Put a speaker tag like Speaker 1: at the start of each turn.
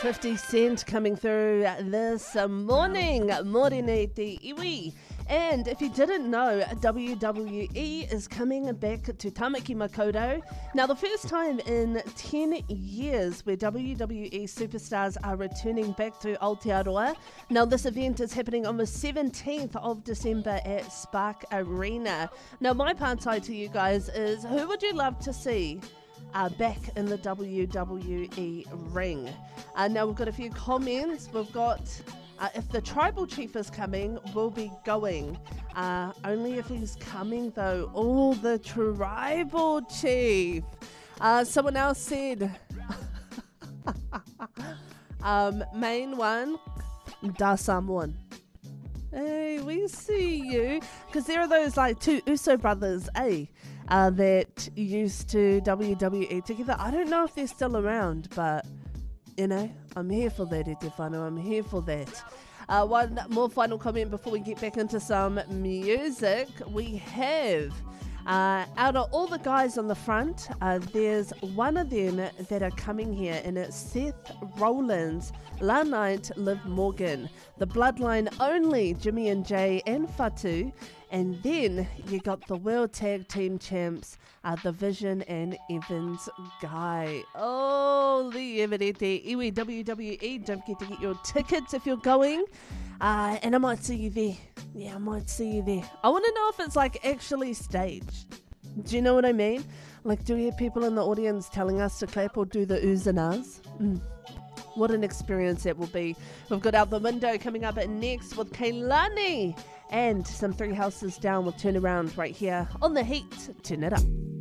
Speaker 1: 50 Cent coming through this morning. Morene te iwi. And if you didn't know, WWE is coming back to Tamaki Makaurau. Now, the first time in 10 years where WWE superstars are returning back to Aotearoa. Now, this event is happening on the 17th of December at Spark Arena. Now, my partai to you guys is, who would you love to see back in the WWE ring? Now, we've got a few comments. We've got... if the tribal chief is coming, we'll be going. Only if he's coming, though. Oh, the tribal chief. Someone else said, main one, da Samoan. Hey, we see you. Because there are those like two Uso brothers, that used to WWE together. I don't know if they're still around, but... you know, I'm here for that, Ete whanau. I'm here for that. One more final comment before we get back into some music. We have, out of all the guys on the front, there's one of them that are coming here, and it's Seth Rollins, La Knight, Liv Morgan, the Bloodline only, Jimmy and Jay and Fatu, and then you got the World Tag Team Champs, the Vision and Evans Guy. Oh, the Everete Iwi WWE. Don't forget to get your tickets if you're going. And I might see you there. Yeah, I might see you there. I want to know if it's like actually staged. Do you know what I mean? Like, do we have people in the audience telling us to clap or do the oohs and ahs? What an experience that will be. We've got Out the Window coming up next with Keilani. And some Three Houses Down will turn around right here on The Heat. Turn it up.